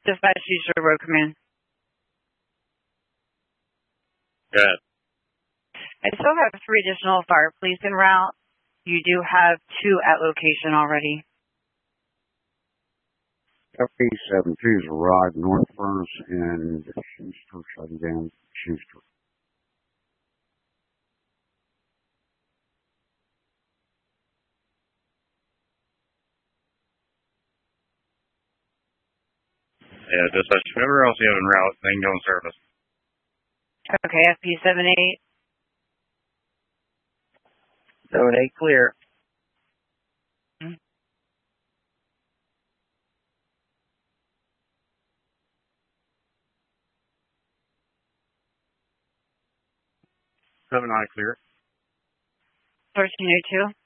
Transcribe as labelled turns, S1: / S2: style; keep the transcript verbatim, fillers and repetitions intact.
S1: Dispatch User Road Command.
S2: Good.
S1: I still have three additional fire police en route. You do have two at location already.
S3: F B seven two's arrived North Furnace and Schuster, shutting down Schuster.
S2: Yeah, dispatch, whatever else you have en route, they can go in service.
S1: Okay, F P seven eight.
S4: seven eight clear.
S1: Mm-hmm.
S2: seven nine clear.
S1: thirteen oh two.